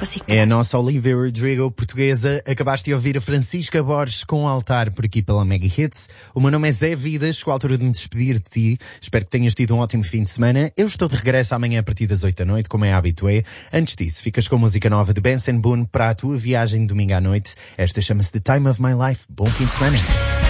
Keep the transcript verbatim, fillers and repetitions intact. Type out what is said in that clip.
consigo. É a nossa Olivia Rodrigo portuguesa. Acabaste de ouvir a Francisca Borges com o Altar por aqui pela Mega Hits. O meu nome é Zé Vidas, chegou a altura de me despedir de ti. Espero que tenhas tido um ótimo fim de semana. Eu estou de regresso amanhã a partir das oito da noite, como é habitué. Antes disso, ficas com a música nova de Benson Boone para a tua viagem de domingo à noite. Esta chama-se The Time of My Life. Bom fim de semana.